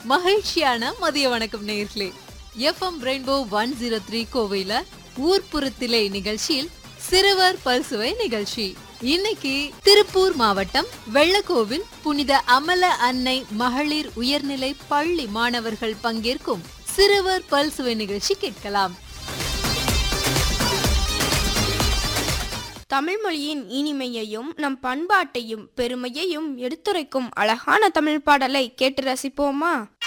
மகிழ்ச்சியான மதிய வணக்கம் நேயர்களே. FM ரெயின்போ 103 கோவையில ஊர்ப்புறத்திலே நிகழ்ச்சியில் சிறுவர் பல்சுவை நிகழ்ச்சி. இன்னைக்கு திருப்பூர் மாவட்டம் வெள்ளக்கோவில் புனித அமல அன்னை மகளிர் உயர்நிலை பள்ளி மாணவர்கள் பங்கேற்கும் சிறுவர் பல்சுவை நிகழ்ச்சி கேட்கலாம். தமிழ் மொழியின் இனிமையையும் நம் பண்பாட்டையும் பெருமையையும் எடுத்துரைக்கும் அழகான தமிழ் பாடலை கேட்டு ரசிப்போமா?